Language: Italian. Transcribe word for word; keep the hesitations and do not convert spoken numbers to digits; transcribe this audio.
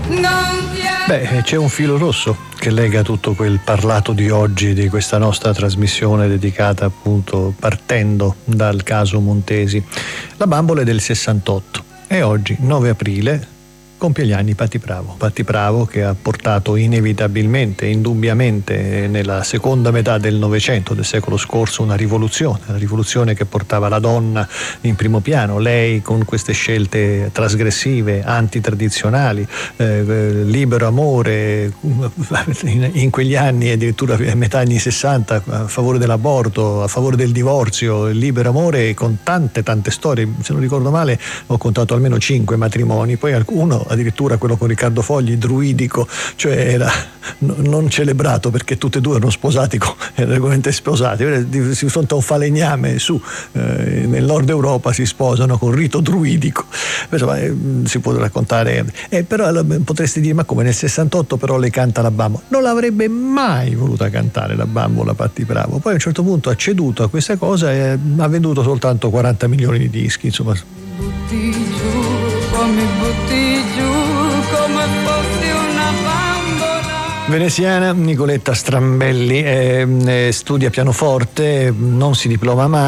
Beh, c'è un filo rosso che lega tutto quel parlato di oggi, di questa nostra trasmissione dedicata appunto partendo dal caso Montesi. La bambola è del sessantotto e oggi, nove aprile, compie gli anni Patti Pravo. Patti Pravo che ha portato inevitabilmente, indubbiamente, nella seconda metà del Novecento, del secolo scorso, una rivoluzione, una rivoluzione che portava la donna in primo piano, lei con queste scelte trasgressive, antitradizionali, eh, libero amore, in, in quegli anni, addirittura a metà anni sessanta, a favore dell'aborto, a favore del divorzio, il libero amore con tante tante storie. Se non ricordo male ho contato almeno cinque matrimoni, poi uno addirittura, quello con Riccardo Fogli, druidico, cioè era no, non celebrato perché tutti e due erano sposati, erano regolarmente sposati, si fronte a un falegname su eh, nel nord Europa si sposano con rito druidico. Insomma, eh, si può raccontare, eh, però allora, potresti dire, ma come nel sessantotto però le canta la bambola? Non l'avrebbe mai voluta cantare la bambola Patti Pravo, poi a un certo punto ha ceduto a questa cosa e ha venduto soltanto quaranta milioni di dischi, insomma. Butti giù, come butti giù, come fossi una bambola. Veneziana, Nicoletta Strambelli, eh, eh, studia pianoforte, non si diploma mai.